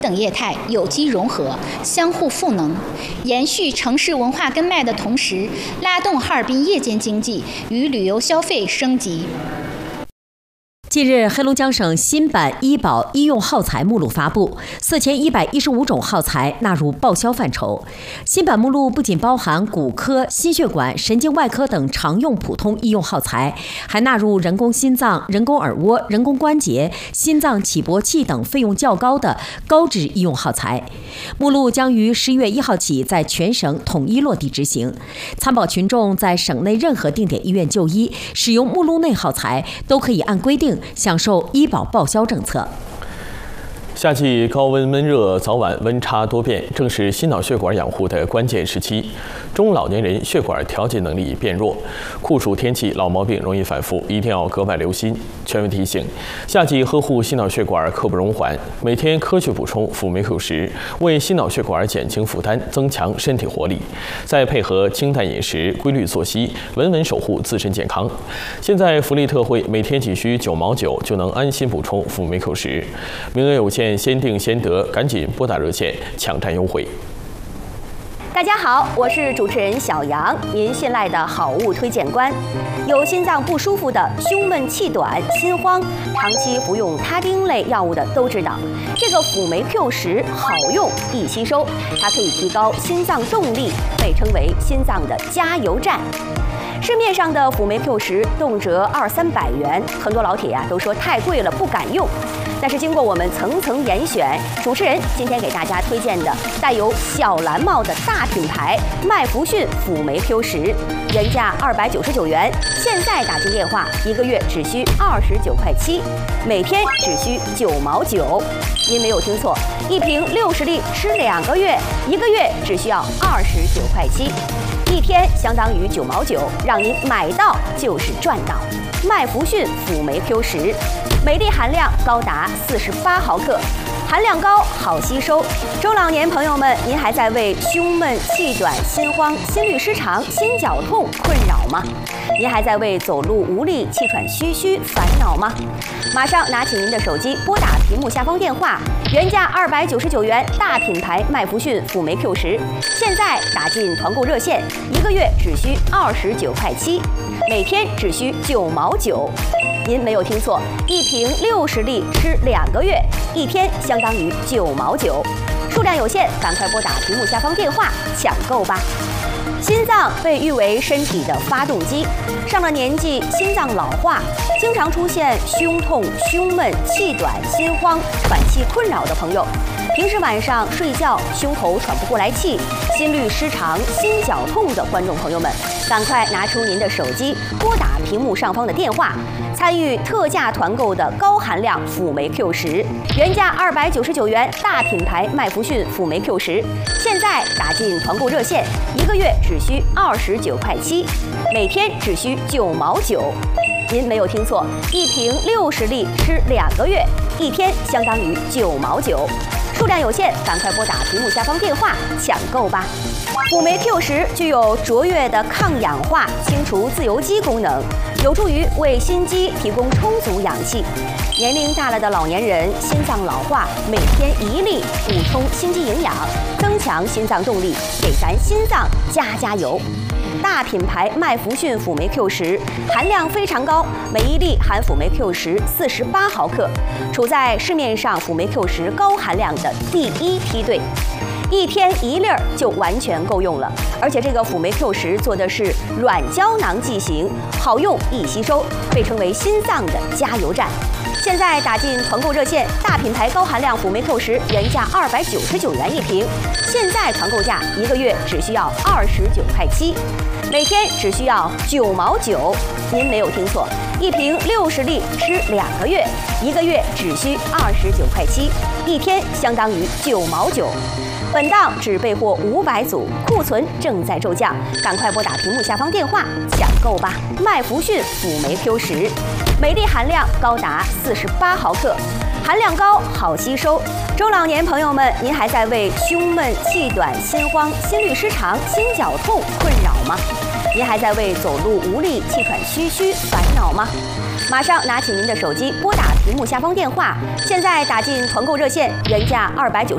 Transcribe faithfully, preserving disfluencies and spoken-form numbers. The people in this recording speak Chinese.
等业态有机融合，相互赋能，延续城市文化根脉的同时，拉动哈尔滨夜间经济与旅游消费升级。 近日，黑龙江省新版医保医用耗材目录发布，四千一百一十五种耗材纳入报销范畴。新版目录不仅包含骨科、心血管、神经外科等常用普通医用耗材，还纳入人工心脏、人工耳蜗、人工关节、心脏起搏器等费用较高的高值医用耗材。目录将于十一月一号起在全省统一落地执行。参保群众在省内任何定点医院就医，使用目录内耗材，都可以按规定享受医保报销政策。 夏季高温闷热，早晚温差多变，正是心脑血管养护的关键时期。中老年人血管调节能力变弱，酷暑天气老毛病容易反复，一定要格外留心。权威提醒：夏季呵护心脑血管刻不容缓，每天科学补充辅酶 Q 十，为心脑血管减轻负担，增强身体活力。再配合清淡饮食、规律作息，稳稳守护自身健康。现在福利特惠，每天只需九毛九就能安心补充辅酶 Q 十，名额有限。先定先得，赶紧拨打热线抢占优惠。 大家好，我是主持人小杨，您信赖的好物推荐官。有心脏不舒服的、胸闷气短、心慌，长期服用他汀类药物的都知道，这个辅酶 Q 十好用易吸收，它可以提高心脏动力，被称为心脏的加油站。市面上的辅酶 Q 十动辄二三百元，很多老铁呀、啊、都说太贵了，不敢用。但是经过我们层层严选，主持人今天给大家推荐的带有小蓝帽的大品牌麦弗逊辅酶 Q 十，原价二百九十九元，现在打进电话一个月只需二十九块七，每天只需九毛九。您没有听错，一瓶六十粒吃两个月，一个月只需要二十九块七。一天相当于九毛九，让您买到就是赚到。麦弗逊辅酶 Q 十，每粒含量高达四十八毫克，含量高，好吸收。中老年朋友们，您还在为胸闷、气短、心慌、心律失常、心绞痛困扰吗？您还在为走路无力、气喘吁吁烦恼吗？马上拿起您的手机，拨打屏幕下方电话，原价二百九十九元，大品牌麦弗逊辅酶 Q 十，现在打进团购热线，一个月只需二十九块七，每天只需九毛九。您没有听错，一瓶六十粒吃两个月，一天相当于九毛九。数量有限，赶快拨打屏幕下方电话抢购吧。心脏被誉为身体的发动机，上了年纪，心脏老化，经常出现胸痛、胸闷、气短、心慌、喘气困扰的朋友，平时晚上睡觉胸口喘不过来气、心律失常、心绞痛的观众朋友们，赶快拿出您的手机，拨打屏幕上方的电话，参与特价团购的高含量辅酶 Q 十，原价二百九十九元，大品牌麦弗逊辅酶 Q 十，现在打进团购热线，一个月只需二十九块七，每天只需九毛九。您没有听错，一瓶六十粒吃两个月，一天相当于九毛九。数量有限，赶快拨打屏幕下方电话抢购吧。辅酶 Q 十具有卓越的抗氧化、清除自由基功能，有助于为心肌提供充足氧气。年龄大了的老年人心脏老化，每天一粒补充心肌营养，增强心脏动力，给咱心脏加加油。大品牌麦弗逊辅酶 Q 十含量非常高，每一粒含辅酶 Q 十四十八毫克，处在市面上辅酶 Q 十高含量的第一梯队。一天一粒儿就完全够用了，而且这个辅酶 Q 十做的是软胶囊剂型，好用易吸收，被称为心脏的加油站。现在打进团购热线，大品牌高含量辅酶 Q 十原价二百九十九元一瓶，现在团购价一个月只需要二十九块七，每天只需要九毛九。您没有听错，一瓶六十粒吃两个月，一个月只需二十九块七，一天相当于九毛九。本档只备货五百组，库存正在骤降，赶快拨打屏幕下方电话抢购吧！麦弗逊辅酶 Q 十，每粒含量高达四十八毫克，含量高，好吸收。中老年朋友们，您还在为胸闷、气短、心慌、心律失常、心绞痛困扰吗？您还在为走路无力、气喘吁吁烦恼吗？马上拿起您的手机，拨打屏幕下方电话，现在打进团购热线，原价二百九十。